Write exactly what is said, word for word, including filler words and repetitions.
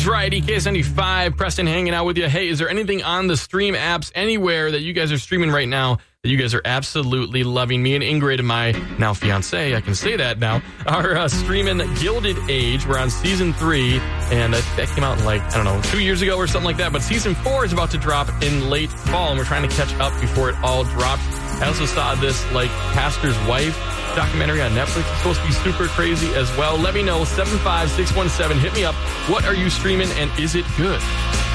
is right. E K S ninety-five, Preston hanging out with you. Hey, is there anything on the stream apps anywhere that you guys are streaming right now that you guys are absolutely loving? Me and Ingrid, my now fiance, I can say that now, are uh, streaming Gilded Age. We're on season three, and uh, that came out like, I don't know, two years ago or something like that. But season four is about to drop in late fall, and we're trying to catch up before it all drops. I also saw this, like, Pastor's Wife documentary on Netflix. It's supposed to be super crazy as well. Let me know, seven five six one seven. Hit me up. What are you streaming, and is it good?